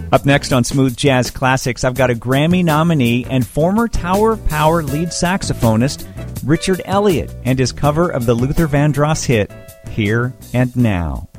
Up next on Smooth Jazz Classics, I've got a Grammy nominee and former Tower of Power lead saxophonist Richard Elliott and his cover of the Luther Vandross hit, Here and Now.